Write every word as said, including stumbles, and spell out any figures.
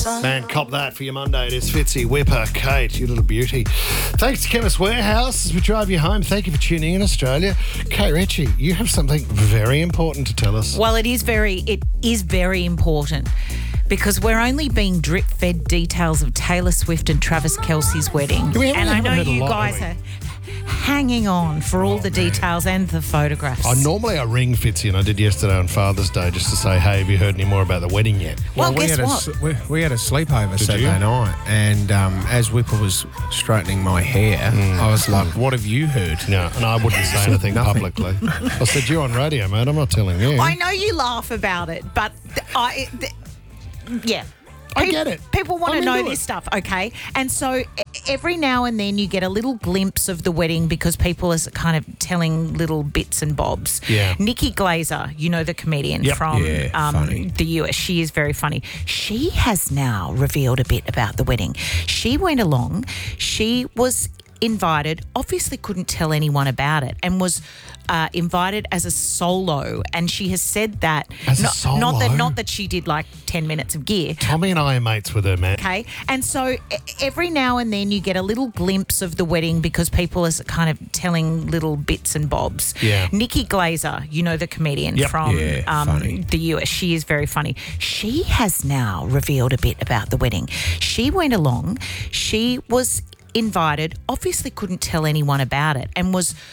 Man, cop that for your Monday. It is Fitzy, Whipper, Kate, you little beauty. Thanks to Chemist Warehouse as we drive you home. Thank you for tuning in, Australia. Kate Ritchie, you have something very important to tell us. Well, it is very, it is very important because we're only being drip-fed details of Taylor Swift and Travis Kelce's wedding. We haven't- and I haven't know heard a you lot, guys have are hanging on for all the details and the photographs. I normally I ring Fitzy, and I did yesterday on Father's Day just to say, hey, have you heard any more about the wedding yet? well, we guess had a, what? s- we, we had a sleepover Saturday you? night, and um, as Whipper was straightening my hair, I was like, "What have you heard?" No, and I wouldn't say anything Nothing. publicly. I said, you're on radio, mate. I'm not telling you. I know you laugh about it, but th- I, th- yeah. I Pe- get it. People want to I'm know into this it. stuff, okay? And so e- every now and then you get a little glimpse of the wedding because people are kind of telling little bits and bobs. Yeah. Nikki Glazer, you know the comedian Yep. from Yeah, um, funny. the U S. She is very funny. She has now revealed a bit about the wedding. She went along. She was invited, obviously couldn't tell anyone about it, and was uh, invited as a solo. And she has said that As a not, solo? not that not that she did like ten minutes of gear. Tommy and I are mates with her, man. Okay, and so e- every now and then you get a little glimpse of the wedding because people are kind of telling little bits and bobs. Yeah. Nikki Glazer, you know the comedian Yep. from Yeah, um, funny. the U S. She is very funny. She has now revealed a bit about the wedding. She went along. She was invited, obviously couldn't tell anyone about it, and was